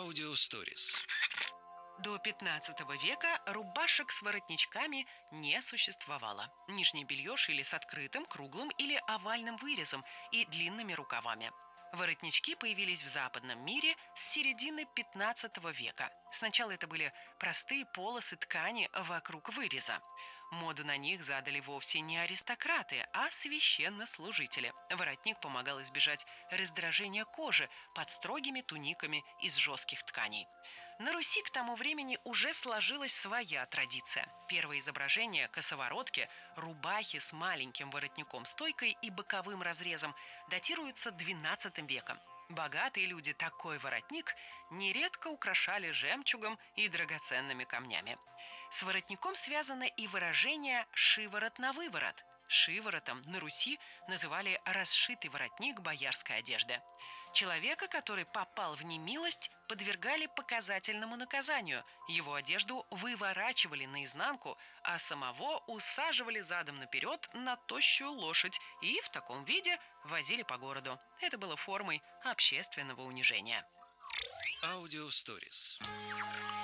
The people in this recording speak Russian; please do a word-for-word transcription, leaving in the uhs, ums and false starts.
Аудиосторис. До пятнадцатого века рубашек с воротничками не существовало. Нижнее белье шили с открытым, круглым или овальным вырезом и длинными рукавами. Воротнички появились в западном мире с середины пятнадцатого века. Сначала это были простые полосы ткани вокруг выреза. Моду на них задали вовсе не аристократы, а священнослужители. Воротник помогал избежать раздражения кожи под строгими туниками из жестких тканей. На Руси к тому времени уже сложилась своя традиция. Первое изображение косоворотки, рубахи с маленьким воротником-стойкой и боковым разрезом датируются двенадцатым веком. Богатые люди такой воротник нередко украшали жемчугом и драгоценными камнями. С воротником связано и выражение «шиворот на выворот». Шиворотом на Руси называли расшитый воротник боярской одежды. Человека, который попал в немилость, подвергали показательному наказанию. Его одежду выворачивали наизнанку, а самого усаживали задом наперед на тощую лошадь и в таком виде возили по городу. Это было формой общественного унижения. Аудиосторис.